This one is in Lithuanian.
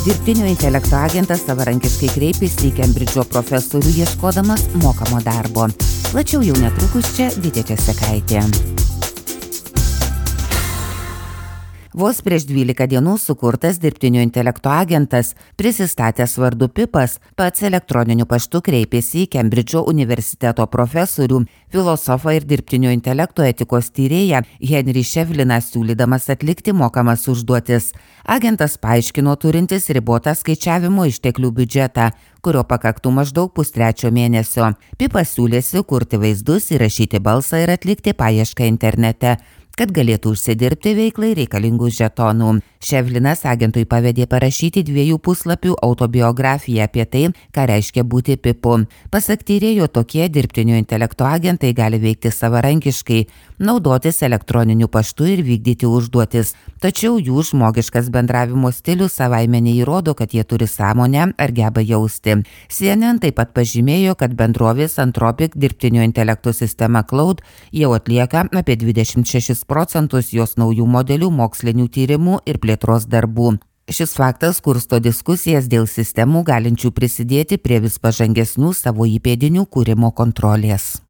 Dirbtinio intelekto agentas savarankiškai kreipėsi į Kembridžo profesorių ieškodamas mokamo darbo. Plačiau jau netrukus čia Vytė Česekaitė. Vos prieš 12 dienų sukurtas dirbtinio intelekto agentas, prisistatęs vardu Pipas, pats elektroniniu paštu kreipėsi į Kembridžo universiteto profesorių, filosofą ir dirbtinio intelekto etikos tyrėją Henry Shevliną, siūlydamas atlikti mokamas užduotis. Agentas paaiškino turintis ribotą skaičiavimo išteklių biudžetą, kurio pakaktų maždaug pustrečio mėnesio. Pipas siūlėsi kurti vaizdus, įrašyti balsą ir atlikti paiešką internete, kad galėtų užsidirbti veiklai reikalingų žetonų. Ševlinas agentui pavedė parašyti 2 puslapių autobiografiją apie tai, ką reiškia būti Pipu. Pasak tyrėjo, tokie dirbtinio intelekto agentai gali veikti savarankiškai, naudotis elektroniniu paštu ir vykdyti užduotis. Tačiau jų žmogiškas bendravimo stilius savaime neįrodo, kad jie turi sąmonę ar geba jausti. CNN taip pat pažymėjo, kad bendrovės Anthropic dirbtinio intelekto sistema Claude jau atlieka apie 26% jos naujų modelių mokslinių tyrimų ir plėtros darbų. Šis faktas kursto diskusijas dėl sistemų galinčių prisidėti prie vis pažangesnių savo įpėdinių kūrimo kontrolės.